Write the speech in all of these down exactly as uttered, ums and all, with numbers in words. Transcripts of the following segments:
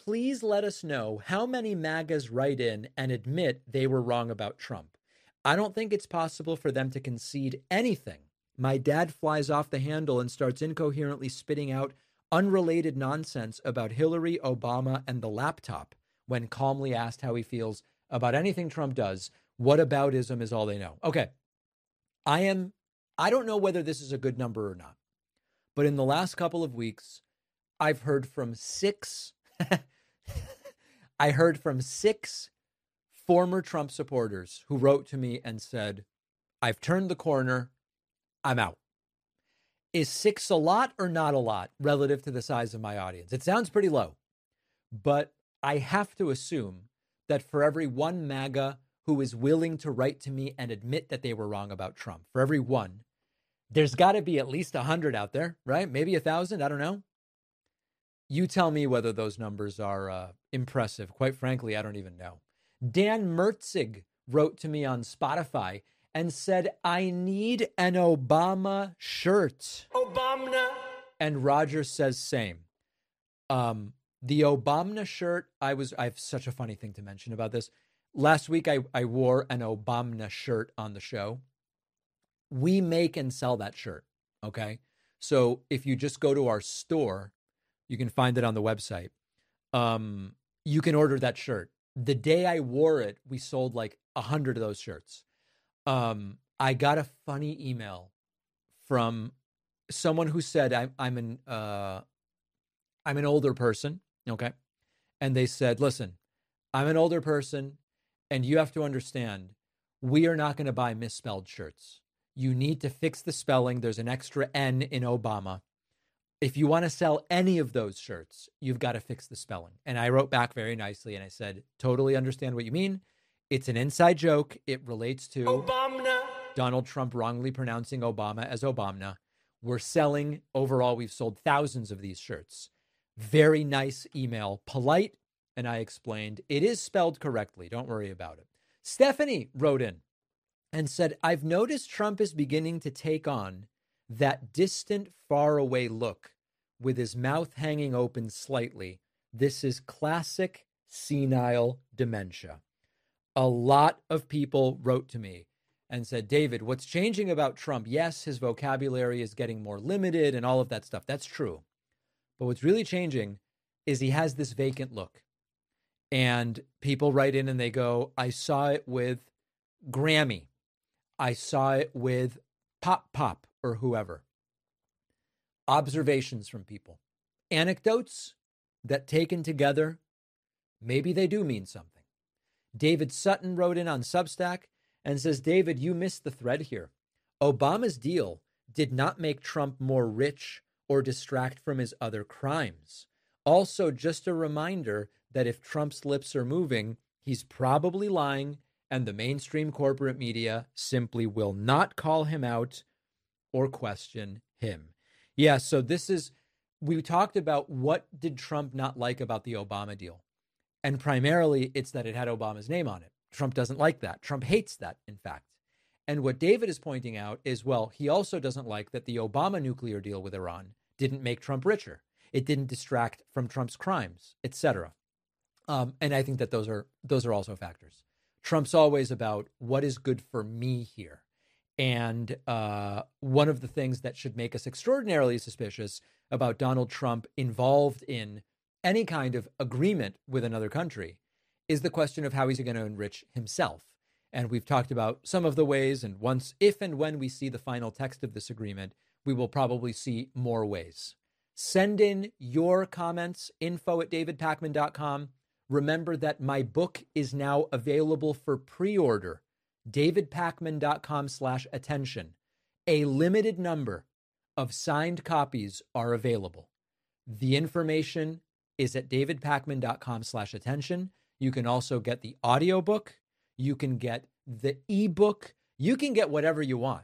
please let us know how many MAGAs write in and admit they were wrong about Trump. I don't think it's possible for them to concede anything. My dad flies off the handle and starts incoherently spitting out unrelated nonsense about Hillary, Obama, and the laptop when calmly asked how he feels about anything Trump does. Whataboutism is all they know. Okay. I am, I don't know whether this is a good number or not, but in the last couple of weeks, I've heard from six, I heard from six former Trump supporters who wrote to me and said, I've turned the corner. I'm out. Is six a lot or not a lot relative to the size of my audience? It sounds pretty low, but I have to assume that for every one MAGA who is willing to write to me and admit that they were wrong about Trump, for every one, there's got to be at least a hundred out there, right? Maybe a thousand. I don't know. You tell me whether those numbers are uh, impressive. Quite frankly, I don't even know. Dan Mertzig wrote to me on Spotify and said, I need an Obama shirt. Obama. And Roger says same. Um, the Obama shirt, I was, I have such a funny thing to mention about this. Last week, I, I wore an Obama shirt on the show. We make and sell that shirt, okay? So if you just go to our store, you can find it on the website. Um, you can order that shirt. The day I wore it, we sold like a hundred of those shirts. Um, I got a funny email from someone who said I'm I'm an uh, I'm an older person, okay, and they said, "Listen, I'm an older person, and you have to understand, we are not going to buy misspelled shirts. You need to fix the spelling. There's an extra N in Obama. If you want to sell any of those shirts, you've got to fix the spelling." And I wrote back very nicely, and I said, "Totally understand what you mean. It's an inside joke. It relates to Obama. Donald Trump wrongly pronouncing Obama as Obama. We're selling, overall, we've sold thousands of these shirts." Very nice email, polite, and I explained, it is spelled correctly. Don't worry about it. Stephanie wrote in and said, I've noticed Trump is beginning to take on that distant, faraway look with his mouth hanging open slightly. This is classic senile dementia. A lot of people wrote to me and said, David, what's changing about Trump? Yes, his vocabulary is getting more limited and all of that stuff. That's true. But what's really changing is he has this vacant look. And people write in and they go, I saw it with Grammy. I saw it with Pop Pop or whoever. Observations from people. Anecdotes that taken together, maybe they do mean something. David Sutton wrote in on Substack and says, David, you missed the thread here. Obama's deal did not make Trump more rich or distract from his other crimes. Also, just a reminder that if Trump's lips are moving, he's probably lying, and the mainstream corporate media simply will not call him out or question him. Yeah, so this is, we talked about what did Trump not like about the Obama deal. And primarily, it's that it had Obama's name on it. Trump doesn't like that. Trump hates that, in fact. And what David is pointing out is, well, he also doesn't like that the Obama nuclear deal with Iran didn't make Trump richer. It didn't distract from Trump's crimes, et cetera. Um, and I think that those are those are also factors. Trump's always about what is good for me here. And uh, one of the things that should make us extraordinarily suspicious about Donald Trump involved in any kind of agreement with another country is the question of how he's going to enrich himself. And we've talked about some of the ways, and once, if and when we see the final text of this agreement, we will probably see more ways. Send in your comments, info at david pakman dot com. Remember that my book is now available for pre-order, david pakman dot com slash attention. A limited number of signed copies are available. The information is at david pakman dot com slash attention. You can also get the audiobook. You can get the ebook. You can get whatever you want.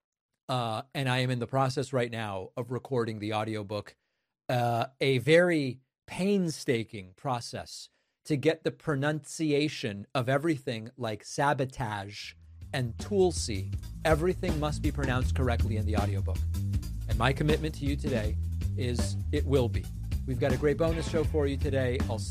Uh, and I am in the process right now of recording the audiobook, uh, a very painstaking process to get the pronunciation of everything like sabotage and Tulsi. Everything must be pronounced correctly in the audiobook. And my commitment to you today is it will be. We've got a great bonus show for you today. I'll see